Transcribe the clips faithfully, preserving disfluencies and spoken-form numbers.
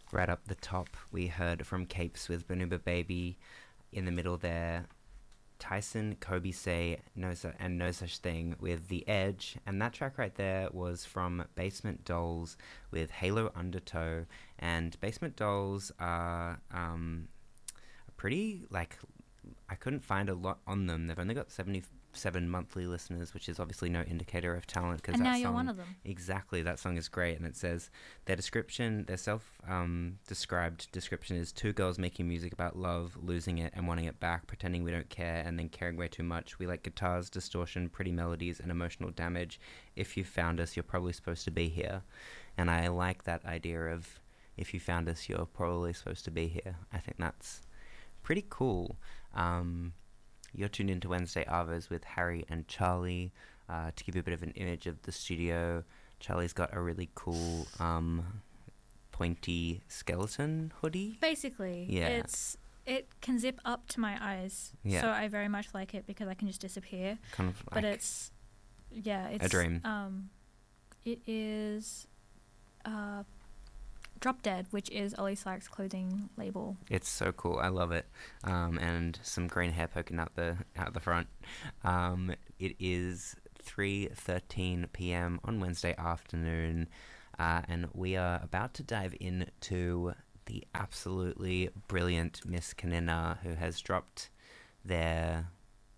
Right up the top, we heard from Capes with Banuba Baby. In the middle there, Tyson, Kobe Say, no Su- and No Such Thing with The Edge. And that track right there was from Basement Dolls with Halo Undertow. And Basement Dolls are um, pretty, like, I couldn't find a lot on them. They've only got seventy-seven monthly listeners, which is obviously no indicator of talent. Cause and that now you're song, one of them. Exactly, that song is great. And it says, their description, their self-described um, description is two girls making music about love, losing it and wanting it back, pretending we don't care and then caring way too much. We like guitars, distortion, pretty melodies and emotional damage. If you found us, you're probably supposed to be here. And I like that idea of, if you found us, you're probably supposed to be here. I think that's pretty cool. Um, you're tuned into Wednesday Arvas with Harry and Charlie. Uh, to give you a bit of an image of the studio, Charlie's got a really cool um, pointy skeleton hoodie. Basically, yeah. it's it can zip up to my eyes, yeah. so I very much like it because I can just disappear. Kind of like but it's yeah, it's a dream. Um, it is uh, Drop Dead, which is Ollie Sykes' clothing label. It's so cool. I love it. Um, and some green hair poking out the out the front. Um, it is three thirteen p.m. on Wednesday afternoon, uh, and we are about to dive into the absolutely brilliant Miss Kanina, who has dropped their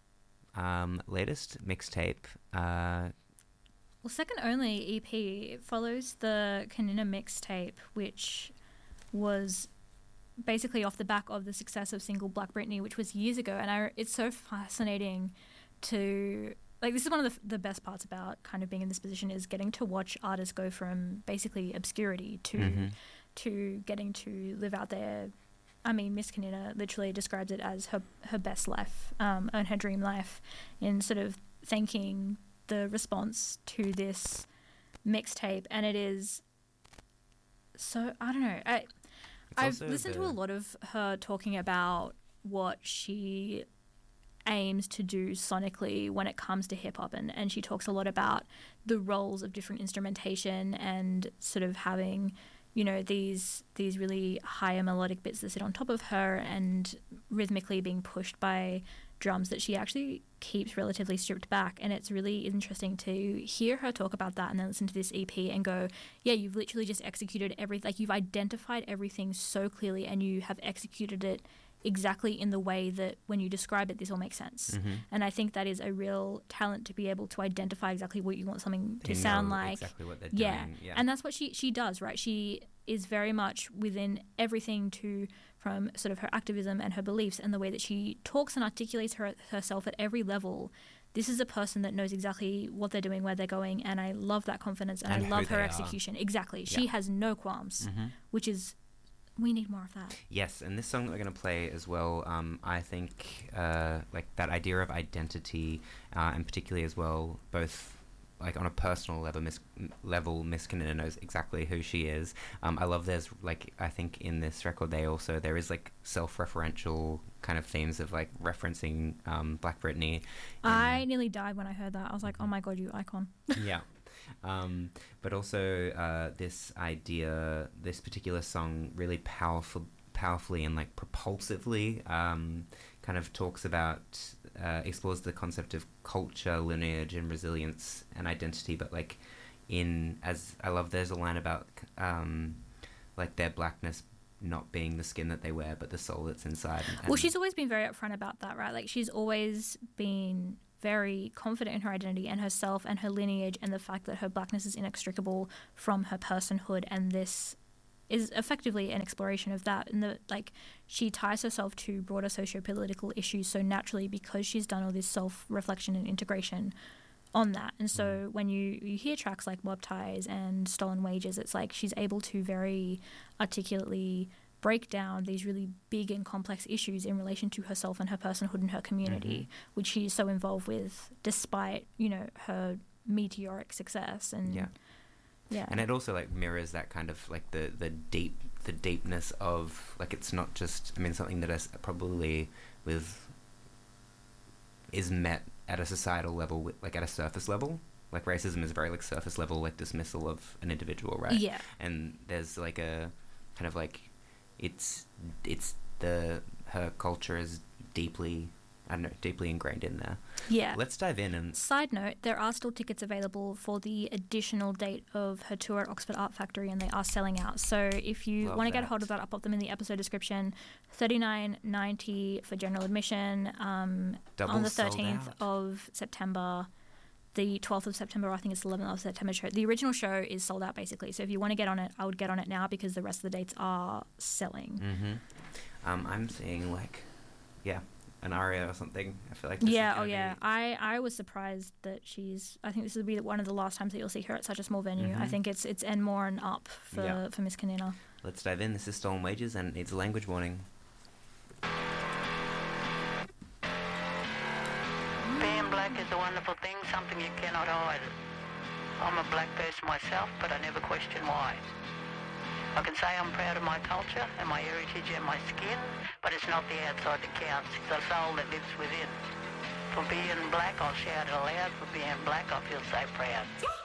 um, latest mixtape. Uh, Well, Second Only E P follows the Kanina mixtape, which was basically off the back of the success of single Black Britney, which was years ago. And I, it's so fascinating to, like, this is one of the, the best parts about kind of being in this position, is getting to watch artists go from basically obscurity to mm-hmm. to getting to live out their, I mean, Miss Kanina literally describes it as her, her best life, um, and her dream life, in sort of thanking the response to this mixtape. And it is so, I don't know, I, I've listened to a lot of her talking about what she aims to do sonically when it comes to hip-hop, and, and she talks a lot about the roles of different instrumentation and sort of having, you know, these these really higher melodic bits that sit on top of her and rhythmically being pushed by drums that she actually keeps relatively stripped back. And it's really interesting to hear her talk about that and then listen to this E P and go, yeah, you've literally just executed everything, like you've identified everything so clearly and you have executed it exactly in the way that when you describe it, this all makes sense. Mm-hmm. And I think that is a real talent, to be able to identify exactly what you want something They to sound know like. exactly what they're yeah. doing. Yeah. And that's what she, she does, right? She is very much within everything, to from sort of her activism and her beliefs and the way that she talks and articulates her, herself at every level. This is a person that knows exactly what they're doing, where they're going, and I love that confidence, and, And I love who her they execution. are. Exactly. Yeah. She has no qualms, mm-hmm. which is, we need more of that. Yes, and this song that we're going to play as well, um, I think, uh, like, that idea of identity, uh, and particularly as well, both, like, on a personal level, Miss, level, Miss Kanina knows exactly who she is. Um, I love there's, like, I think in this record they also, there is, like, self-referential kind of themes of, like, referencing um, Black Britney. I nearly died when I heard that. I was like, oh my God, you icon. Yeah. Um, but also uh, this idea, this particular song really powerful, powerfully and like propulsively um, kind of talks about, uh, explores the concept of culture, lineage and resilience and identity, but like in, as I love, there's a line about um, like their blackness not being the skin that they wear, but the soul that's inside. And, well, she's always been very upfront about that, right? Like, she's always been very confident in her identity and herself and her lineage, and the fact that her blackness is inextricable from her personhood, and this is effectively an exploration of that. And the, like, she ties herself to broader socio-political issues so naturally because she's done all this self-reflection and integration on that. And so mm. when you, you hear tracks like Mob Ties and Stolen Wages, it's like she's able to very articulately break down these really big and complex issues in relation to herself and her personhood and her community, mm-hmm. which she's so involved with despite, you know, her meteoric success. And yeah. Yeah. And it also like mirrors that kind of like the, the deep the deepness of like, it's not just, I mean, something that is probably with is met at a societal level, with, like at a surface level. Like racism is very like surface level, like dismissal of an individual, right? Yeah. And there's like a kind of like it's it's the her culture is deeply, I don't know, deeply ingrained in there. Yeah. Let's dive in and... Side note, there are still tickets available for the additional date of her tour at Oxford Art Factory, and they are selling out. So if you want to get a hold of that, I'll pop them in the episode description. thirty-nine ninety for general admission. Um, Double on the sold thirteenth out. of September, the twelfth of September, I think it's the eleventh of September show. The original show is sold out basically. So if you want to get on it, I would get on it now because the rest of the dates are selling. Mm-hmm. Um, I'm seeing like, yeah, an aria or something. I feel like this yeah, is oh gonna yeah. be... I, I was surprised that she's. I think this will be one of the last times that you'll see her at such a small venue. Mm-hmm. I think it's it's Enmore and up for Yeah. for Miss Kanina. Let's dive in. This is Stolen Wages, and it's a language warning. Being black is a wonderful thing, something you cannot hide. I'm a black person myself, but I never question why. I can say I'm proud of my culture and my heritage and my skin, but it's not the outside that counts, it's the soul that lives within. For being black, I'll shout it aloud. For being black, I feel so proud.